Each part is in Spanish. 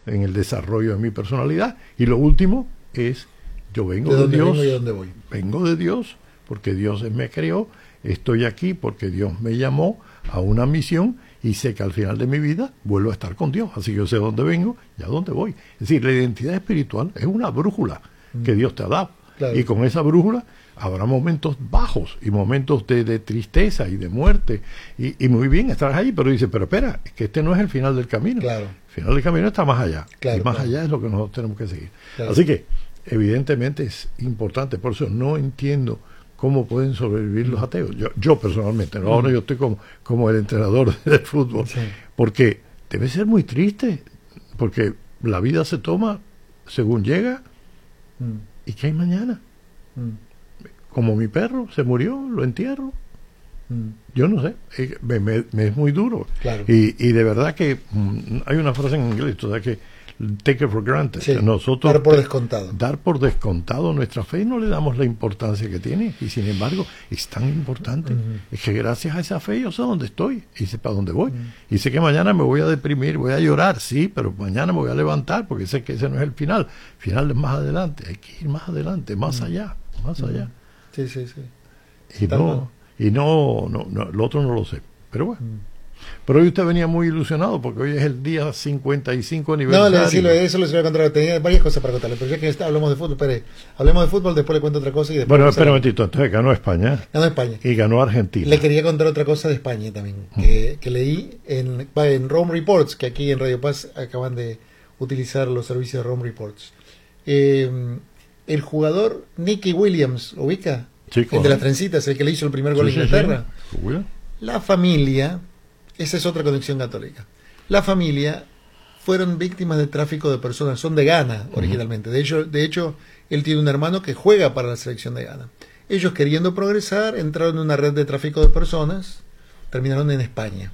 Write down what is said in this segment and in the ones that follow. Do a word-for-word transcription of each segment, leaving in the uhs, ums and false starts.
en el desarrollo de mi personalidad. Y lo último es, yo vengo de, de Dios, vengo y dónde voy. vengo de Dios, porque Dios me creó, estoy aquí porque Dios me llamó a una misión y sé que al final de mi vida vuelvo a estar con Dios, así que yo sé dónde vengo y a dónde voy. Es decir, la identidad espiritual es una brújula mm. que Dios te ha dado, claro. Y con esa brújula habrá momentos bajos y momentos de, de tristeza y de muerte, y, y muy bien, estarás ahí, pero dice, pero espera, es que este no es el final del camino, claro. El final del camino está más allá, claro, y más claro. allá es lo que nosotros tenemos que seguir. Claro. Así que, evidentemente es importante, por eso no entiendo cómo pueden sobrevivir los ateos. Yo, yo personalmente, ¿no? Ahora yo estoy como, como el entrenador de fútbol, sí. Porque debe ser muy triste, porque la vida se toma según llega, mm. ¿y qué hay mañana? Mm. Como mi perro se murió, lo entierro. Mm. Yo no sé, me, me, me es muy duro. Claro. Y, y de verdad que mm, hay una frase en inglés, o sea que take it for granted. Sí, nosotros dar por descontado. Dar por descontado nuestra fe y no le damos la importancia que tiene. Y sin embargo, es tan importante. Uh-huh. Es que gracias a esa fe yo sé dónde estoy y sé para dónde voy. Uh-huh. Y sé que mañana me voy a deprimir, voy a llorar, sí, pero mañana me voy a levantar porque sé que ese no es el final. El final es más adelante. Hay que ir más adelante, más uh-huh. allá, más uh-huh. allá. Sí, sí, sí. Y no, y no, no, no, lo otro no lo sé. Pero bueno. Uh-huh. Pero hoy usted venía muy ilusionado porque hoy es el día cincuenta y cinco aniversario. No, sí, eso les voy a contar. Tenía varias cosas para contarle, pero ya que está, hablamos de fútbol, espere, hablemos de fútbol, después le cuento otra cosa y después... Bueno, espera un momentito, entonces ganó España. Ganó España. Y ganó Argentina. Le quería contar otra cosa de España también, que, que leí en, en Rome Reports, que aquí en Radio Paz acaban de utilizar los servicios de Rome Reports. Eh, el jugador Nicky Williams, ¿ubica? Sí, el de las trencitas, el que le hizo el primer gol a sí, Inglaterra. Sí, sí. La familia... Esa es otra conexión católica. La familia fueron víctimas de tráfico de personas, son de Ghana originalmente. De hecho, de hecho, él tiene un hermano que juega para la selección de Ghana. Ellos, queriendo progresar, entraron en una red de tráfico de personas, terminaron en España.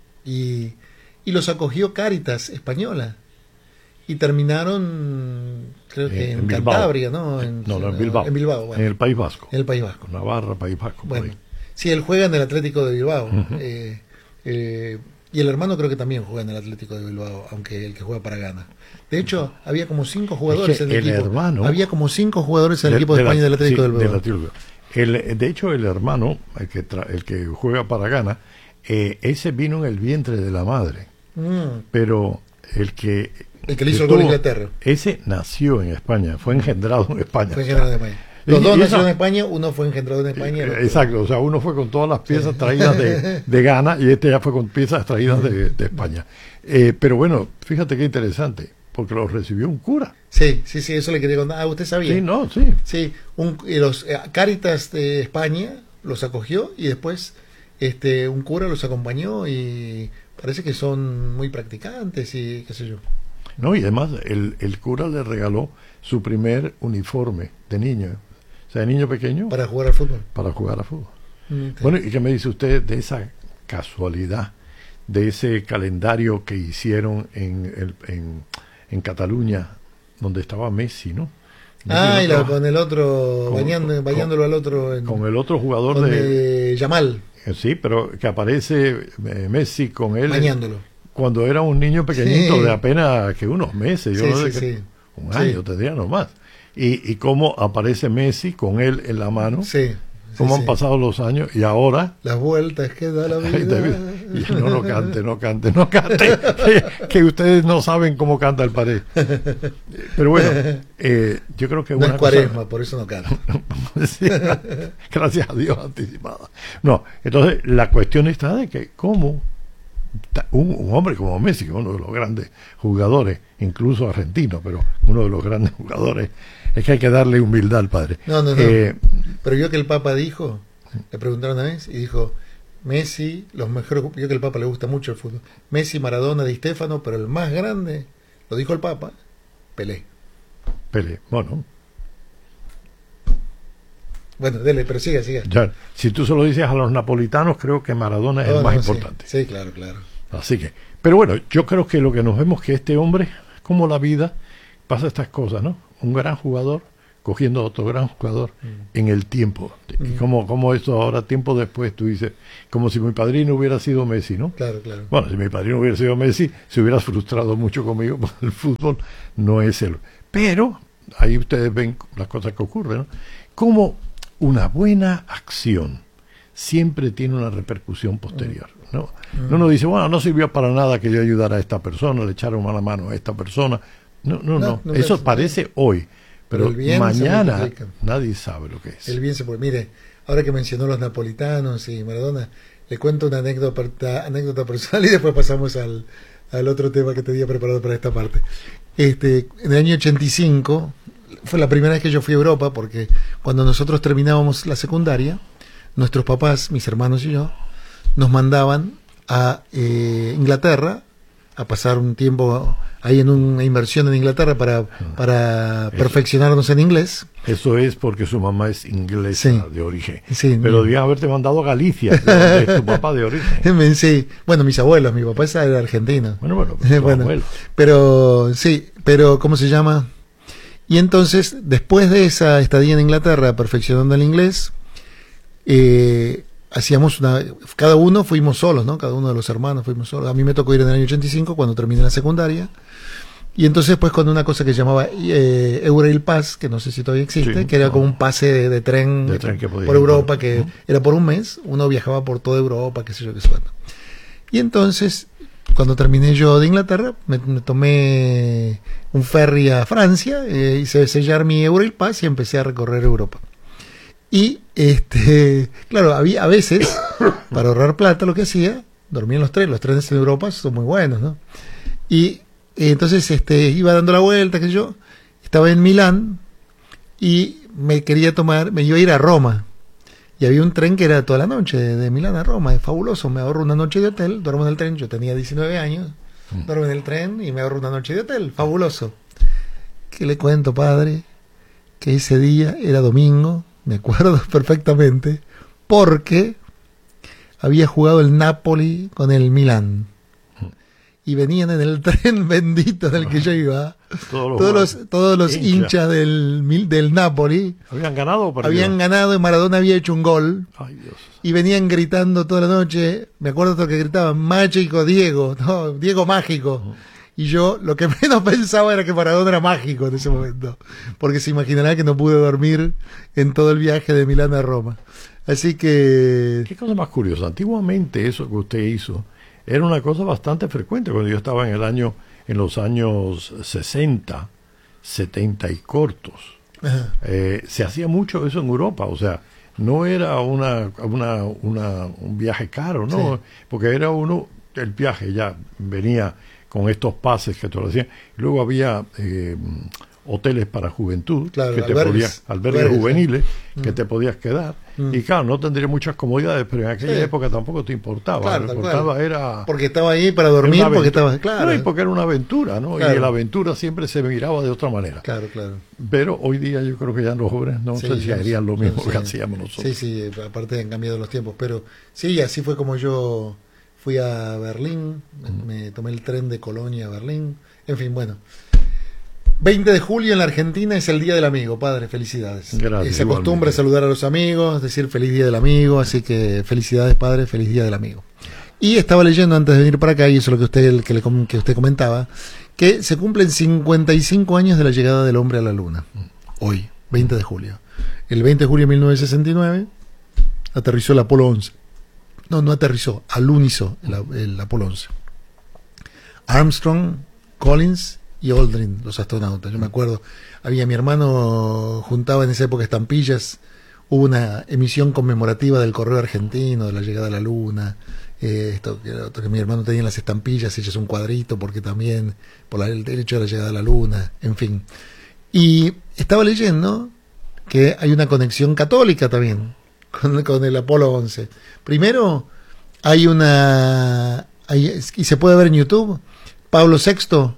Y, y los acogió Cáritas Española. Y terminaron, creo que en, en Cantabria, ¿no? En, no, no, en Bilbao. En Bilbao, bueno. En el País Vasco. En el País Vasco. Navarra, País Vasco. Bueno, sí, él juega en el Atlético de Bilbao. Uh-huh. eh, Eh, y el hermano creo que también juega en el Atlético de Bilbao, aunque el que juega para Ghana. De hecho, había como cinco jugadores es que en el, el equipo. Hermano, había como cinco jugadores en el de, equipo de, de España la, del Atlético sí, de Bilbao. Del Atlético. El, de hecho, el hermano, el que, tra, el que juega para Ghana, eh, ese vino en el vientre de la madre. Mm. Pero el que... El que le hizo el gol a Inglaterra. Ese nació en España, fue engendrado en España. Fue engendrado en España. Los dos nacieron en España, uno fue engendrado en España. Eh, exacto, o sea, uno fue con todas las piezas sí. traídas de, de Ghana y este ya fue con piezas traídas de, de España. Eh, pero bueno, fíjate qué interesante, porque lo recibió un cura. Sí, sí, sí, eso le quería contar. Ah, ¿usted sabía? Sí, no, sí. Sí, un, y los eh, Cáritas de España los acogió y después este un cura los acompañó y parece que son muy practicantes y qué sé yo. No, y además el, el cura le regaló su primer uniforme de niño. O sea, de niño pequeño. Para jugar al fútbol. Para jugar al fútbol. Mm, bueno, ¿y qué me dice usted de esa casualidad, de ese calendario que hicieron en, el, en, en Cataluña, donde estaba Messi, ¿no? Messi ah, no y la, con el otro, con, bañando, con, bañándolo al otro. En, con el otro jugador con de... Eh, Yamal. Sí, pero que aparece eh, Messi con él. Bañándolo. Cuando era un niño pequeñito, sí. de apenas que unos meses. Yo sí, no sé sí, que, sí. Un año sí. tendría nomás. Y, y cómo aparece Messi con él en la mano, sí, sí, cómo sí. han pasado los años y ahora... Las vueltas que da la vida. Y no, no cante, no cante, no cante, que, que ustedes no saben cómo canta el Pared. Pero bueno, eh, yo creo que no una es cuaresma, cosa, por eso no canta. Sí, gracias a Dios anticipada. No, entonces la cuestión está de que cómo un, un hombre como Messi, que es uno de los grandes jugadores, incluso argentino, pero uno de los grandes jugadores, es que hay que darle humildad al padre. No, no, no. Eh, pero yo que el Papa dijo, le preguntaron una vez y dijo, Messi, los mejores, yo que el Papa le gusta mucho el fútbol, Messi, Maradona, Di Stéfano, pero el más grande, lo dijo el Papa, Pelé. Pelé, bueno. Bueno, dele, pero siga, siga. Ya, si tú se lo dices a los napolitanos, creo que Maradona es no, el más no, importante. Sí, sí, claro, claro. Así que, pero bueno, yo creo que lo que nos vemos que este hombre, como la vida, pasa estas cosas, ¿no? Un gran jugador cogiendo otro gran jugador mm. en el tiempo. Mm. Como, como esto ahora, tiempo después, tú dices, como si mi padrino hubiera sido Messi, ¿no? Claro, claro. Bueno, si mi padrino hubiera sido Messi, se hubiera frustrado mucho conmigo, porque el fútbol no es él. Pero ahí ustedes ven las cosas que ocurren, ¿no? Como una buena acción siempre tiene una repercusión posterior, ¿no? Mm. Uno dice, bueno, no sirvió para nada que yo ayudara a esta persona, le echara una mano a esta persona. No, no, no. no. Eso parece bien. Hoy. Pero, pero mañana nadie sabe lo que es. El bien se puede. Mire, ahora que mencionó los napolitanos y Maradona, le cuento una anécdota, anécdota personal y después pasamos al, al otro tema que tenía preparado para esta parte. Este, en el año ochenta y cinco fue la primera vez que yo fui a Europa, porque cuando nosotros terminábamos la secundaria, nuestros papás, mis hermanos y yo, nos mandaban a eh, Inglaterra a pasar un tiempo ahí en una inversión en Inglaterra para, para eso, perfeccionarnos en inglés. Eso es porque su mamá es inglesa sí, de origen. Sí, pero debían haberte mandado a Galicia, donde es tu papá de origen. Sí, bueno, mis abuelos, mi papá era argentino. Bueno, bueno, pues bueno abuelo. Pero sí, pero ¿cómo se llama? Y entonces, después de esa estadía en Inglaterra perfeccionando el inglés, eh, hacíamos una, cada uno fuimos solos, ¿no? Cada uno de los hermanos fuimos solos. A mí me tocó ir en el año ochenta y cinco cuando terminé la secundaria. Y entonces pues con una cosa que se llamaba eh, Eurail Pass, que no sé si todavía existe, sí, que era no. como un pase de, de tren, de tren que por Europa, ir, que ¿no? era por un mes, uno viajaba por toda Europa, qué sé yo, qué sé cuánto. Y entonces, cuando terminé yo de Inglaterra, me, me tomé un ferry a Francia, eh, hice sellar mi Eurail Pass y empecé a recorrer Europa. Y, este, claro, había a veces, para ahorrar plata, lo que hacía, dormía en los trenes, los trenes en Europa son muy buenos, ¿no? Y entonces este, iba dando la vuelta, que yo estaba en Milán y me quería tomar, me iba a ir a Roma. Y había un tren que era toda la noche, de, de Milán a Roma, es fabuloso. Me ahorro una noche de hotel, duermo en el tren, yo tenía diecinueve años, duermo en el tren y me ahorro una noche de hotel, fabuloso. ¿Qué le cuento, padre? Que ese día era domingo, me acuerdo perfectamente, porque había jugado el Napoli con el Milán. Y venían en el tren bendito en el que yo iba, todos los, todos los, todos los hincha. hinchas del, del Napoli. ¿Habían ganado o perdido? Habían ganado y Maradona había hecho un gol. Ay, Dios. Y venían gritando toda la noche. Me acuerdo que gritaban, mágico Diego, no, Diego mágico. Uh-huh. Y yo lo que menos pensaba era que Maradona era mágico en ese momento. Porque se imaginará que no pude dormir en todo el viaje de Milán a Roma. Así que... Qué cosa más curiosa. Antiguamente eso que usted hizo era una cosa bastante frecuente cuando yo estaba en el año, en los años sesenta, setenta y cortos. Eh, se hacía mucho eso en Europa, o sea, no era una, una, una un viaje caro, ¿no? Sí. Porque era uno, el viaje ya venía con estos pases que te lo hacían. Luego había eh, hoteles para juventud, claro, que te albergues, podías, albergues albergues, juveniles, ¿sí? que te podías quedar. Mm. Y claro, no tendría muchas comodidades, pero en aquella sí. época tampoco te importaba. Claro, Lo que importaba claro. era... Porque estaba ahí para dormir, porque estaba... Claro. No, y porque era una aventura, ¿no? Claro. Y la aventura siempre se miraba de otra manera. Claro, claro. Pero hoy día yo creo que ya los jóvenes no sí, sé si harían lo mismo sí. que hacíamos nosotros. Sí, sí, aparte han cambiado los tiempos. Pero sí, así fue como yo fui a Berlín, mm. me tomé el tren de Colonia a Berlín. En fin, bueno... veinte de julio en la Argentina es el Día del Amigo, padre, felicidades. Gracias, se acostumbra a saludar a los amigos, decir feliz Día del Amigo, así que felicidades, padre, feliz Día del Amigo. Y estaba leyendo antes de venir para acá, y eso es lo que usted, que, le, que usted comentaba, que se cumplen cincuenta y cinco años de la llegada del hombre a la luna, hoy, veinte de julio. El veinte de julio de mil novecientos sesenta y nueve aterrizó el Apolo once. No, no aterrizó, alunizó el, el Apolo once. Armstrong, Collins y Aldrin, los astronautas. Yo me acuerdo, había mi hermano juntaba en esa época estampillas, hubo una emisión conmemorativa del correo argentino, de la llegada a la luna, eh, esto, que, otro que mi hermano tenía las estampillas hechas un cuadrito, porque también, por la, el hecho de la llegada a la luna, en fin. Y estaba leyendo que hay una conexión católica también con, con el Apolo once. Primero, hay una, hay, y se puede ver en YouTube, Pablo sexto,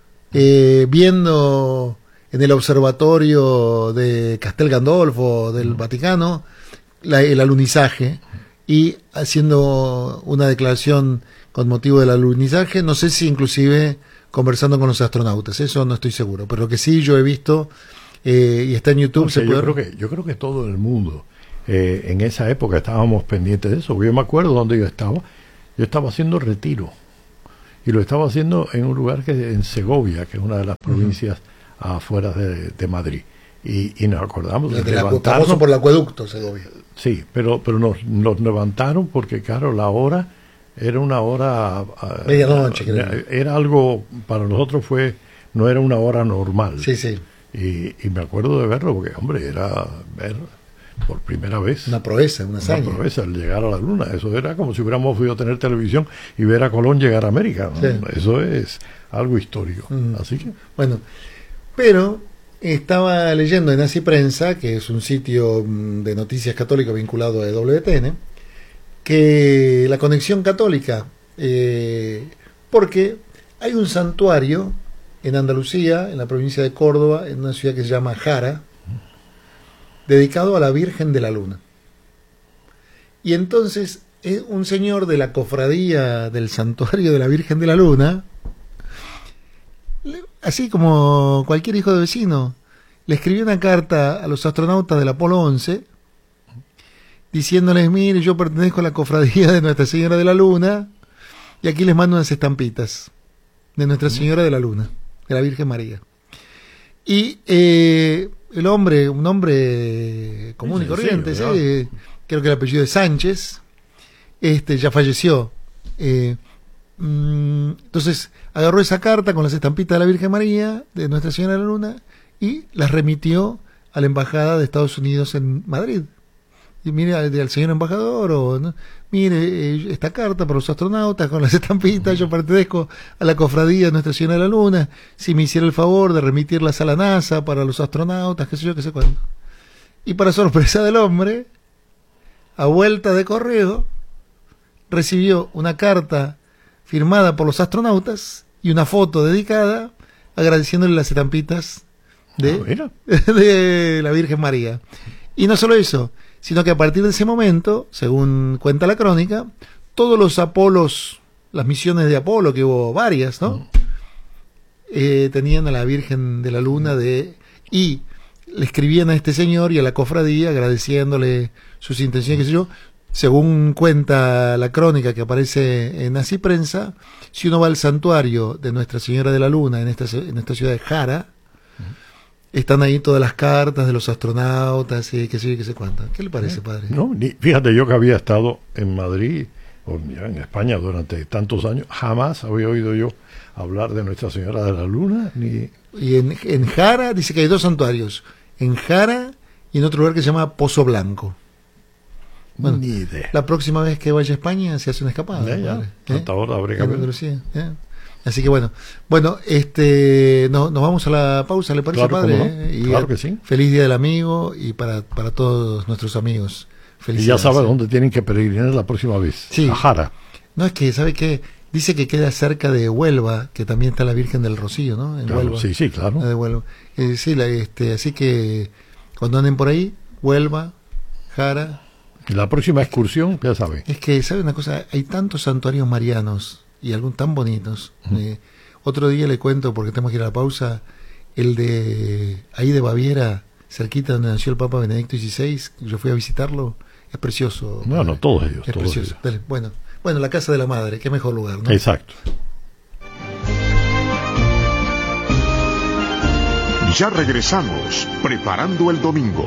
Eh, viendo en el observatorio de Castel Gandolfo del Vaticano la, el alunizaje y haciendo una declaración con motivo del alunizaje, no sé si inclusive conversando con los astronautas, eso no estoy seguro, pero lo que sí yo he visto eh, y está en YouTube. O sea, se yo, puede... creo que, yo creo que todo el mundo eh, en esa época estábamos pendientes de eso. Yo me acuerdo donde yo estaba. Yo estaba haciendo retiro. Y lo estaba haciendo en un lugar que en Segovia, que es una de las provincias uh-huh. afuera de, de Madrid. Y, y nos acordamos de, de levantarnos. Famoso por el acueducto, Segovia. Sí, pero, pero nos, nos levantaron porque, claro, la hora era una hora... Medianoche, uh, era algo, para nosotros fue, no era una hora normal. Sí, sí. Y, y me acuerdo de verlo porque, hombre, era ver por primera vez. Una proeza, una hazaña. Una proeza, el llegar a la luna. Eso era como si hubiéramos podido tener televisión y ver a Colón llegar a América, ¿no? Sí. Eso es algo histórico. Mm. Así que... Bueno, pero estaba leyendo en Así Prensa, que es un sitio de noticias católicas vinculado a W T N, que la conexión católica, eh, porque hay un santuario en Andalucía, en la provincia de Córdoba, en una ciudad que se llama Jara, dedicado a la Virgen de la Luna. Y entonces eh, un señor de la cofradía del santuario de la Virgen de la Luna, le, así como cualquier hijo de vecino, le escribió una carta a los astronautas del Apolo once, diciéndoles: mire, yo pertenezco a la cofradía de Nuestra Señora de la Luna, y aquí les mando unas estampitas de Nuestra Señora de la Luna, de la Virgen María. Y eh, el hombre, un hombre común sí, y corriente, sí, ¿sí? Creo que el apellido es Sánchez, este ya falleció. Eh, mm, entonces agarró esa carta con las estampitas de la Virgen María, de Nuestra Señora de la Luna, y las remitió a la Embajada de Estados Unidos en Madrid. Y mire, al, al señor embajador, o ¿no? Mire, esta carta para los astronautas con las estampitas, yo pertenezco a la cofradía de Nuestra Señora de la Luna, si me hiciera el favor de remitirlas a la NASA para los astronautas, qué sé yo, qué sé cuándo. Y para sorpresa del hombre, a vuelta de correo, recibió una carta firmada por los astronautas y una foto dedicada agradeciéndole las estampitas de, ah, de la Virgen María. Y no solo eso, sino que a partir de ese momento, según cuenta la crónica, todos los Apolos, las misiones de Apolo, que hubo varias, ¿no? Mm. Eh, tenían a la Virgen de la Luna de y le escribían a este señor y a la cofradía agradeciéndole sus intenciones, qué sé yo. Según cuenta la crónica que aparece en Así Prensa, si uno va al santuario de Nuestra Señora de la Luna en esta, en esta ciudad de Jara, están ahí todas las cartas de los astronautas y qué sé yo, qué sé cuánto. ¿Qué le parece, padre? No, ni, fíjate, yo que había estado en Madrid o en España durante tantos años, jamás había oído yo hablar de Nuestra Señora de la Luna. Ni... Y en, en Jara dice que hay dos santuarios, en Jara y en otro lugar que se llama Pozo Blanco. Bueno, ni idea. La próxima vez que vaya a España se hace una escapada. Ya, ya. ¿Eh? Hasta ahora habré que ver. ¿Eh? Así que bueno, bueno, este, no, nos vamos a la pausa, ¿le parece, claro, padre? No. ¿Eh? Y claro que sí. Feliz Día del Amigo y para, para todos nuestros amigos. Y ya sabe dónde tienen que peregrinar la próxima vez. Sí. A Jara. No, es que, ¿sabe qué? Dice que queda cerca de Huelva, que también está la Virgen del Rocío, ¿no? En claro, Huelva. Sí, sí, claro. La de Huelva. Eh, sí, la, este, así que cuando anden por ahí, Huelva, Jara. La próxima excursión, ya sabe. Es que, ¿sabe una cosa? Hay tantos santuarios marianos y algunos tan bonitos. Uh-huh. Eh, otro día le cuento, porque tenemos que ir a la pausa, el de ahí de Baviera, cerquita donde nació el Papa Benedicto dieciséis, yo fui a visitarlo, es precioso. No, no, todos ellos. Es todos precioso. ellos. Dale, bueno, bueno, la Casa de la Madre, qué mejor lugar, ¿no? Exacto. Ya regresamos, preparando el domingo.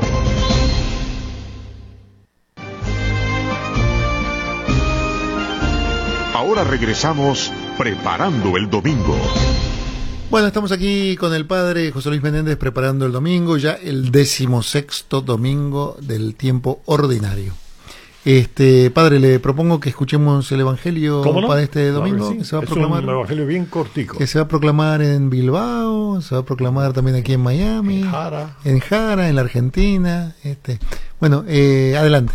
Ahora regresamos, preparando el domingo. Bueno, estamos aquí con el padre José Luis Menéndez preparando el domingo, ya el decimosexto domingo del tiempo ordinario. Este, padre, le propongo que escuchemos el evangelio no? para este domingo. Claro que sí. Que se va a es proclamar, un evangelio bien cortico. Que se va a proclamar en Bilbao, se va a proclamar también aquí en Miami, en Jara, en, Jara, en la Argentina. Este, bueno, eh, adelante.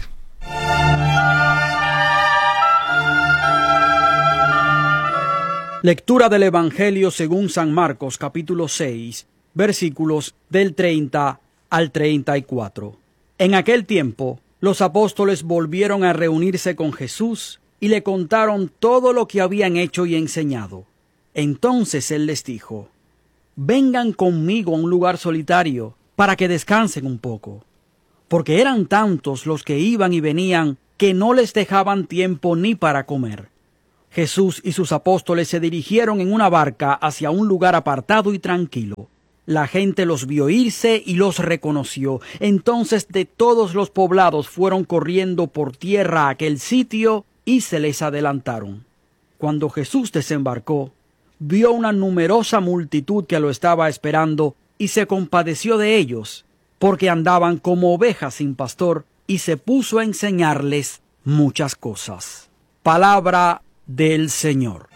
Lectura del Evangelio según San Marcos, capítulo seis, versículos del treinta al treinta y cuatro. En aquel tiempo, los apóstoles volvieron a reunirse con Jesús y le contaron todo lo que habían hecho y enseñado. Entonces él les dijo: vengan conmigo a un lugar solitario para que descansen un poco, porque eran tantos los que iban y venían que no les dejaban tiempo ni para comer. Jesús y sus apóstoles se dirigieron en una barca hacia un lugar apartado y tranquilo. La gente los vio irse y los reconoció. Entonces de todos los poblados fueron corriendo por tierra a aquel sitio y se les adelantaron. Cuando Jesús desembarcó, vio una numerosa multitud que lo estaba esperando y se compadeció de ellos, porque andaban como ovejas sin pastor, y se puso a enseñarles muchas cosas. Palabra del Señor.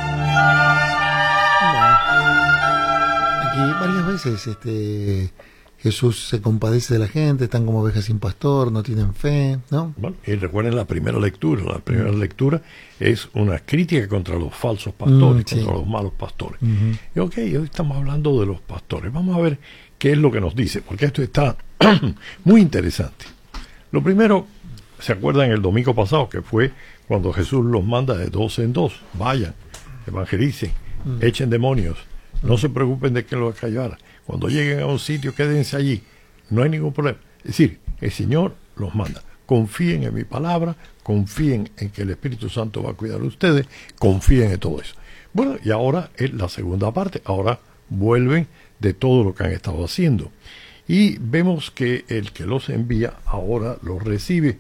Aquí varias veces este, Jesús se compadece de la gente, están como ovejas sin pastor, no tienen fe, ¿no? Bueno, y recuerden la primera lectura. La primera mm. lectura es una crítica contra los falsos pastores, mm, sí. contra los malos pastores. Mm-hmm. Y ok, hoy estamos hablando de los pastores. Vamos a ver qué es lo que nos dice, porque esto está muy interesante. Lo primero, ¿se acuerdan el domingo pasado que fue cuando Jesús los manda de dos en dos? Vayan, evangelicen, mm. echen demonios, mm. no se preocupen de que los callara. Cuando lleguen a un sitio, quédense allí, no hay ningún problema. Es decir, el Señor los manda. Confíen en mi palabra, confíen en que el Espíritu Santo va a cuidar de ustedes, confíen en todo eso. Bueno, y ahora es la segunda parte, ahora vuelven de todo lo que han estado haciendo. Y vemos que el que los envía ahora los recibe.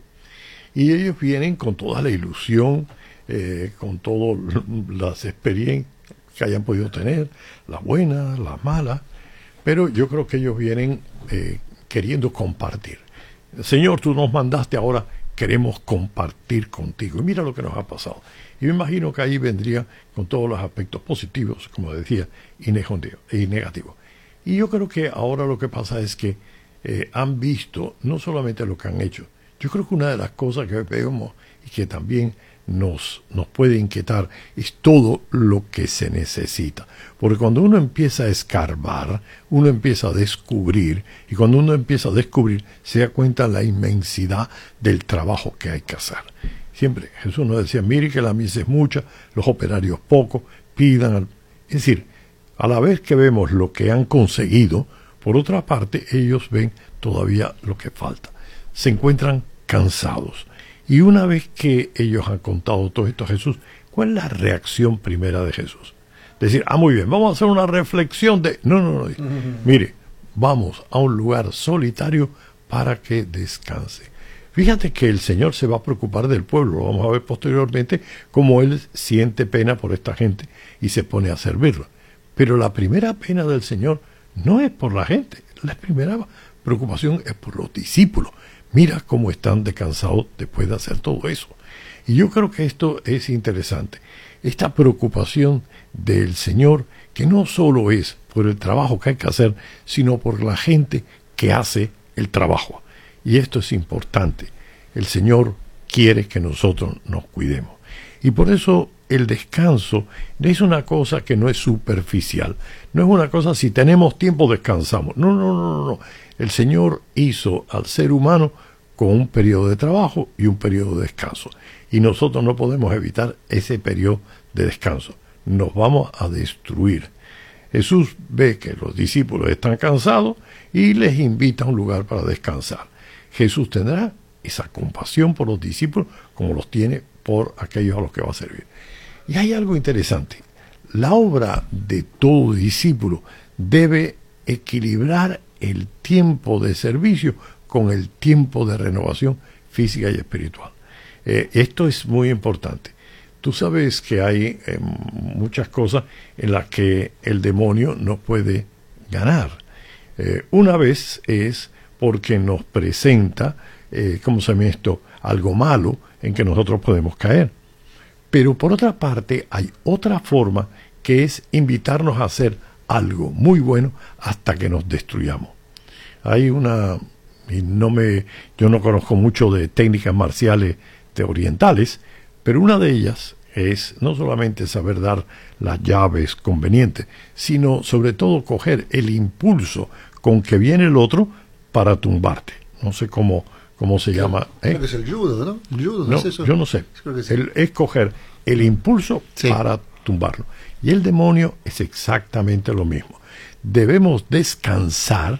Y ellos vienen con toda la ilusión, eh, con todas las experiencias que hayan podido tener, las buenas, las malas. Pero yo creo que ellos vienen eh, queriendo compartir. Señor, tú nos mandaste, ahora queremos compartir contigo. Y mira lo que nos ha pasado. Y me imagino que ahí vendría con todos los aspectos positivos, como decía, y negativos. Y yo creo que ahora lo que pasa es que eh, han visto no solamente lo que han hecho. Yo creo que una de las cosas que vemos y que también nos, nos puede inquietar es todo lo que se necesita. Porque cuando uno empieza a escarbar, uno empieza a descubrir, y cuando uno empieza a descubrir, se da cuenta de la inmensidad del trabajo que hay que hacer. Siempre Jesús nos decía, mire que la mies es mucha, los operarios pocos, pidan. Al... Es decir, a la vez que vemos lo que han conseguido, por otra parte, ellos ven todavía lo que falta. Se encuentran cansados. Y una vez que ellos han contado todo esto a Jesús, ¿cuál es la reacción primera de Jesús? Decir, ah, muy bien, vamos a hacer una reflexión de... No, no, no. Uh-huh. Mire, vamos a un lugar solitario para que descanse. Fíjate que el Señor se va a preocupar del pueblo. Lo vamos a ver posteriormente, cómo Él siente pena por esta gente y se pone a servirla. Pero la primera pena del Señor no es por la gente. La primera preocupación es por los discípulos. Mira cómo están descansados después de hacer todo eso. Y yo creo que esto es interesante. Esta preocupación del Señor, que no solo es por el trabajo que hay que hacer, sino por la gente que hace el trabajo. Y esto es importante. El Señor quiere que nosotros nos cuidemos. Y por eso el descanso es una cosa que no es superficial. No es una cosa, si tenemos tiempo, descansamos. No, no, no, no. no. El Señor hizo al ser humano con un periodo de trabajo y un periodo de descanso. Y nosotros no podemos evitar ese periodo de descanso. Nos vamos a destruir. Jesús ve que los discípulos están cansados y les invita a un lugar para descansar. Jesús tendrá esa compasión por los discípulos como los tiene por aquellos a los que va a servir. Y hay algo interesante. La obra de todo discípulo debe equilibrar el tiempo de servicio con el tiempo de renovación física y espiritual. Eh, esto es muy importante. Tú sabes que hay eh, muchas cosas en las que el demonio no puede ganar. Eh, una vez es porque nos presenta, eh, ¿cómo se llama esto?, algo malo en que nosotros podemos caer. Pero por otra parte hay otra forma que es invitarnos a hacer algo muy bueno hasta que nos destruyamos. Hay una, y no me, yo no conozco mucho de técnicas marciales de orientales, pero una de ellas es no solamente saber dar las llaves convenientes, sino sobre todo coger el impulso con que viene el otro para tumbarte. No sé cómo, cómo se creo, llama. ¿eh? Creo que es el judo, ¿no? El judo, ¿no, no es eso? Yo no sé. Creo que sí. el, es coger el impulso sí. para tumbarlo. Y el demonio es exactamente lo mismo. Debemos descansar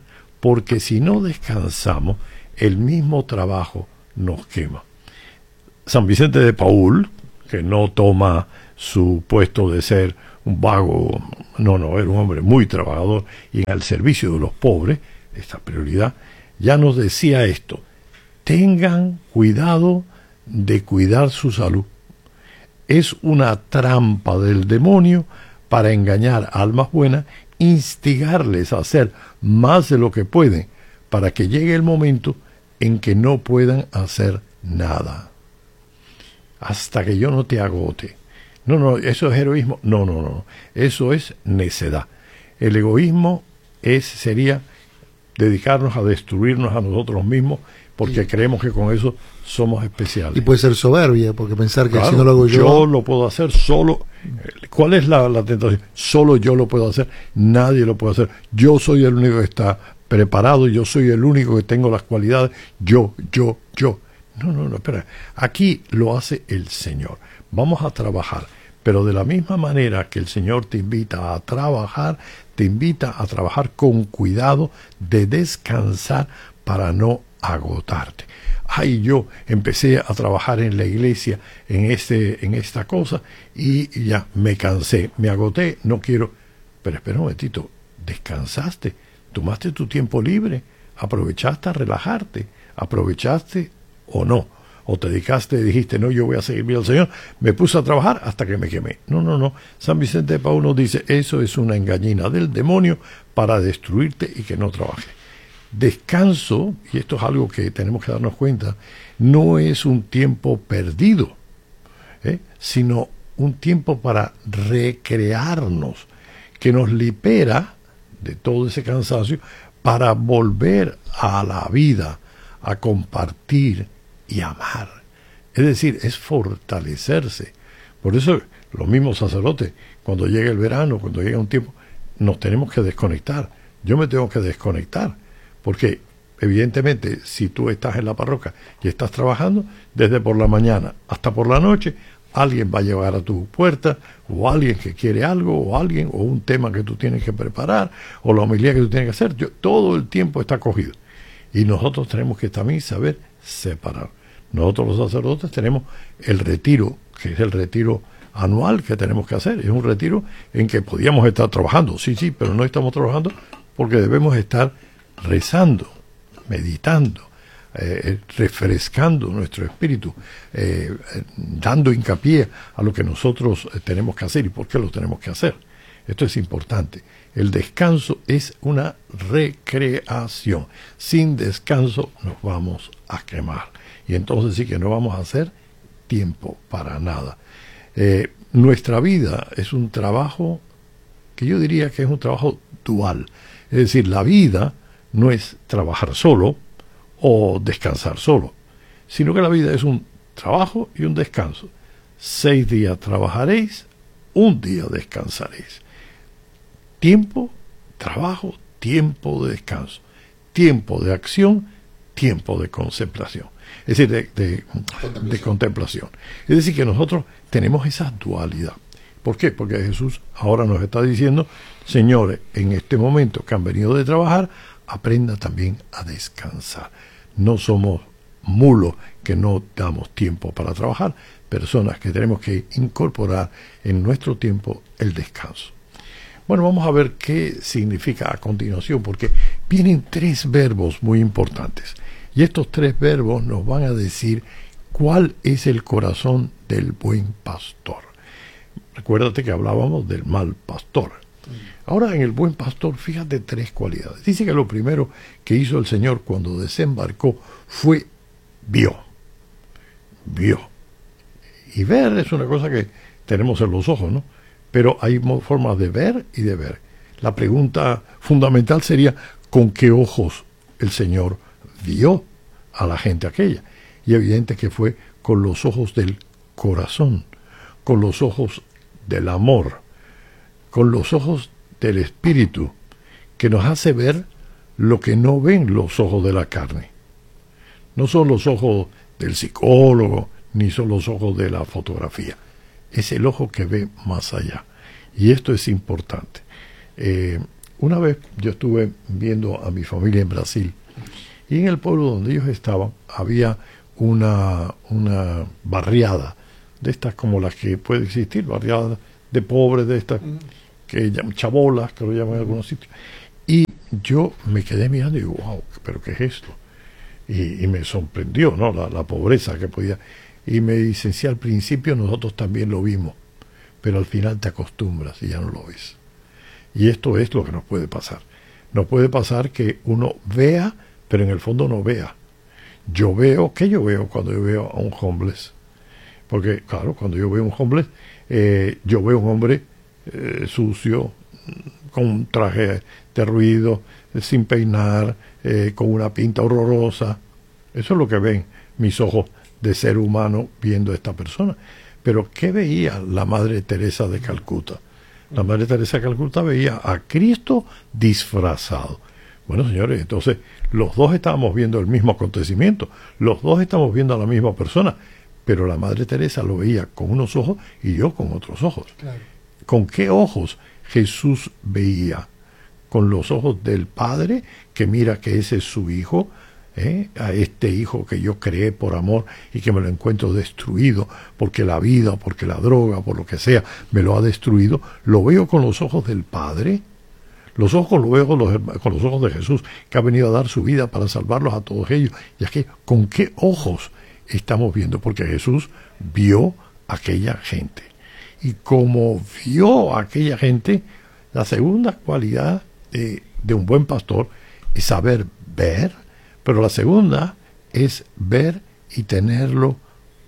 porque si no descansamos, el mismo trabajo nos quema. San Vicente de Paúl, que no toma su puesto de ser un vago, no, no, era un hombre muy trabajador y al servicio de los pobres, esta prioridad, ya nos decía esto: tengan cuidado de cuidar su salud. Es una trampa del demonio para engañar a almas buenas, instigarles a hacer más de lo que pueden, para que llegue el momento en que no puedan hacer nada. Hasta que yo no te agote. No, no, eso es heroísmo. No, no, no. Eso es necedad. El egoísmo es, sería dedicarnos a destruirnos a nosotros mismos, porque sí, creemos que con eso somos especiales. Y puede ser soberbia, porque pensar que claro, si no lo hago yo... yo lo puedo hacer solo. ¿Cuál es la, la tentación? Solo yo lo puedo hacer, nadie lo puede hacer. Yo soy el único que está preparado, yo soy el único que tengo las cualidades, yo, yo, yo. No, no, no, espera. Aquí lo hace el Señor. Vamos a trabajar, pero de la misma manera que el Señor te invita a trabajar, te invita a trabajar con cuidado de descansar para no agotarte. Ay, yo empecé a trabajar en la iglesia en este, en esta cosa y ya me cansé, me agoté, no quiero. Pero espera un momentito, descansaste, tomaste tu tiempo libre, aprovechaste a relajarte, aprovechaste o no, o te dedicaste y dijiste, no, yo voy a seguir viendo al Señor, me puse a trabajar hasta que me quemé. No, no, no. San Vicente de Paúl nos dice, eso es una engañina del demonio para destruirte y que no trabajes. Descanso, y esto es algo que tenemos que darnos cuenta, no es un tiempo perdido, ¿eh? sino un tiempo para recrearnos, que nos libera de todo ese cansancio para volver a la vida, a compartir y amar. Es decir, es fortalecerse. Por eso los mismos sacerdotes, cuando llega el verano, cuando llega un tiempo, nos tenemos que desconectar. Yo me tengo que desconectar. Porque, evidentemente, si tú estás en la parroquia y estás trabajando, desde por la mañana hasta por la noche, alguien va a llegar a tu puerta, o alguien que quiere algo, o alguien, o un tema que tú tienes que preparar, o la homilía que tú tienes que hacer. Yo, todo el tiempo está cogido. Y nosotros tenemos que también saber separar. Nosotros los sacerdotes tenemos el retiro, que es el retiro anual que tenemos que hacer. Es un retiro en que podíamos estar trabajando, sí, sí, pero no estamos trabajando porque debemos estar rezando, meditando, eh, refrescando nuestro espíritu, eh, dando hincapié a lo que nosotros tenemos que hacer y por qué lo tenemos que hacer. Esto es importante. El descanso es una recreación. Sin descanso nos vamos a quemar. Y entonces sí que no vamos a hacer tiempo para nada. Eh, nuestra vida es un trabajo que yo diría que es un trabajo dual. Es decir, la vida no es trabajar solo o descansar solo, sino que la vida es un trabajo y un descanso. Seis días trabajaréis, un día descansaréis. Tiempo, trabajo, tiempo de descanso. Tiempo de acción, tiempo de contemplación. Es decir, de, de, contemplación. de contemplación. Es decir, que nosotros tenemos esa dualidad. ¿Por qué? Porque Jesús ahora nos está diciendo, señores, en este momento que han venido de trabajar, aprenda también a descansar. No somos mulos que no damos tiempo para trabajar, personas que tenemos que incorporar en nuestro tiempo el descanso. Bueno, vamos a ver qué significa a continuación, porque vienen tres verbos muy importantes. Y estos tres verbos nos van a decir cuál es el corazón del buen pastor. Recuérdate que hablábamos del mal pastor. Ahora, en el buen pastor, fíjate tres cualidades. Dice que lo primero que hizo el Señor cuando desembarcó fue vio. Vio. Y ver es una cosa que tenemos en los ojos, ¿no? Pero hay formas de ver y de ver. La pregunta fundamental sería, ¿con qué ojos el Señor vio a la gente aquella? Y evidente que fue con los ojos del corazón, con los ojos del amor, con los ojos del Espíritu, que nos hace ver lo que no ven los ojos de la carne. No son los ojos del psicólogo, ni son los ojos de la fotografía. Es el ojo que ve más allá. Y esto es importante. Eh, una vez yo estuve viendo a mi familia en Brasil, y en el pueblo donde ellos estaban había una, una barriada de estas como las que puede existir, barriadas de pobres, de estas mm. que llaman chabolas, que lo llaman en algunos sitios. Y yo me quedé mirando y digo, wow, ¿pero qué es esto? Y, y me sorprendió, ¿no? La, la pobreza que podía. Y me dicen, sí, al principio nosotros también lo vimos, pero al final te acostumbras y ya no lo ves. Y esto es lo que nos puede pasar. Nos puede pasar que uno vea, pero en el fondo no vea. Yo veo, ¿qué yo veo cuando yo veo a un homeless? Porque, claro, cuando yo veo a un homeless, eh, yo veo a un hombre eh, sucio, con un traje de ruido, eh, sin peinar, eh, con una pinta horrorosa. Eso es lo que ven mis ojos de ser humano viendo a esta persona. Pero ¿qué veía la Madre Teresa de Calcuta? La Madre Teresa de Calcuta veía a Cristo disfrazado. Bueno, señores, entonces los dos estábamos viendo el mismo acontecimiento, los dos estamos viendo a la misma persona, pero la Madre Teresa lo veía con unos ojos y yo con otros ojos. Claro. ¿Con qué ojos Jesús veía? Con los ojos del Padre, que mira que ese es su hijo, ¿eh? A este hijo que yo creé por amor y que me lo encuentro destruido, porque la vida, porque la droga, por lo que sea, me lo ha destruido. Lo veo con los ojos del Padre. Los ojos lo veo con los, con los ojos de Jesús, que ha venido a dar su vida para salvarlos a todos ellos. Y es que, ¿con qué ojos estamos viendo? Porque Jesús vio a aquella gente. Y como vio a aquella gente, la segunda cualidad de, de un buen pastor es saber ver, pero la segunda es ver y tenerlo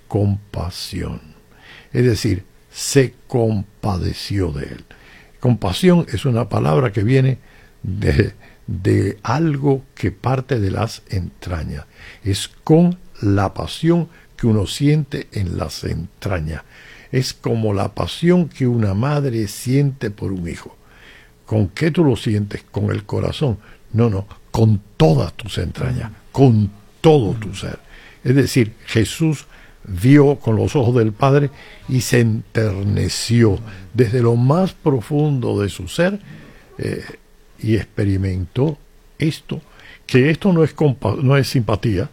compasión. Es decir, se compadeció de él. Compasión es una palabra que viene de, de algo que parte de las entrañas. Es con la pasión que uno siente en las entrañas. Es como la pasión que una madre siente por un hijo. ¿Con qué tú lo sientes? ¿Con el corazón? No, no, con todas tus entrañas, con todo tu ser. Es decir, Jesús vio con los ojos del Padre y se enterneció desde lo más profundo de su ser eh, y experimentó esto, que esto no es, compa- no es simpatía,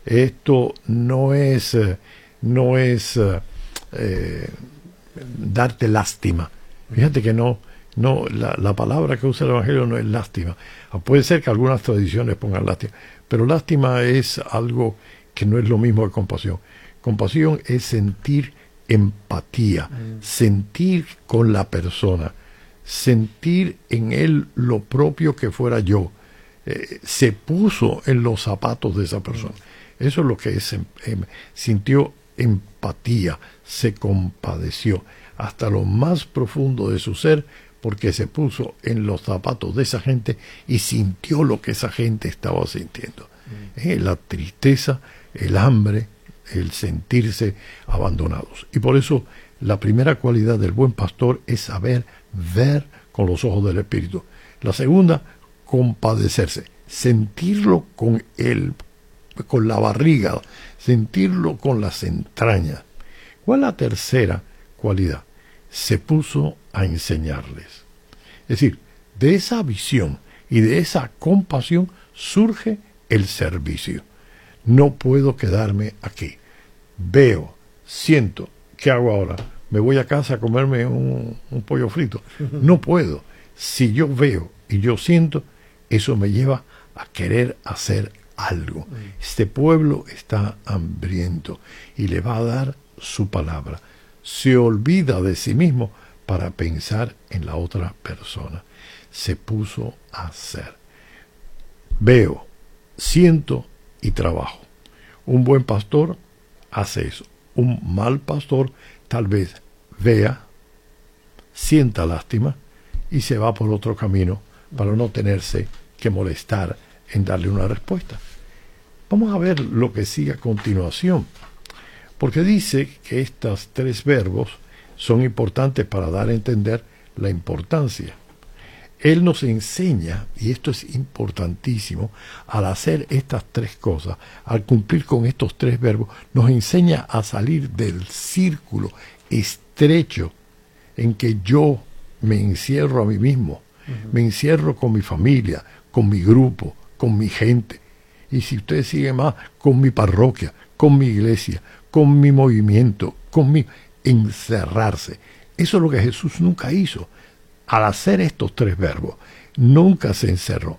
esto no es, eh, no es eh, eh, darte lástima. Fíjate que no, no la, la palabra que usa el Evangelio no es lástima. Puede ser que algunas tradiciones pongan lástima, pero lástima es algo que no es lo mismo que compasión. Compasión es sentir empatía, mm. sentir con la persona, sentir en él lo propio que fuera yo. Eh, se puso en los zapatos de esa persona. Mm. Eso es lo que es, eh, sintió empatía, se compadeció hasta lo más profundo de su ser, porque se puso en los zapatos de esa gente y sintió lo que esa gente estaba sintiendo. Mm. Eh, la tristeza, el hambre, el sentirse abandonados. Y por eso la primera cualidad del buen pastor es saber ver con los ojos del Espíritu. La segunda, compadecerse, sentirlo con él, con la barriga, sentirlo con las entrañas. ¿Cuál es la tercera cualidad? Se puso a enseñarles. Es decir, de esa visión y de esa compasión surge el servicio. No puedo quedarme aquí. Veo, siento, ¿qué hago ahora? ¿Me voy a casa a comerme un, un pollo frito? No puedo. Si yo veo y yo siento, eso me lleva a querer hacer algo. Este pueblo está hambriento y le va a dar su palabra. Se olvida de sí mismo para pensar en la otra persona. Se puso a hacer. Veo, siento y trabajo. Un buen pastor hace eso. Un mal pastor tal vez vea, sienta lástima y se va por otro camino para no tenerse que molestar en darle una respuesta. Vamos a ver lo que sigue a continuación, porque dice que estos tres verbos son importantes para dar a entender la importancia. Él nos enseña, y esto es importantísimo, al hacer estas tres cosas, al cumplir con estos tres verbos, nos enseña a salir del círculo estrecho en que yo me encierro a mí mismo, Uh-huh. Me encierro con mi familia, con mi grupo, con mi gente. Y si usted sigue más, con mi parroquia, con mi iglesia, con mi movimiento, con mi... encerrarse. Eso es lo que Jesús nunca hizo. Al hacer estos tres verbos, nunca se encerró.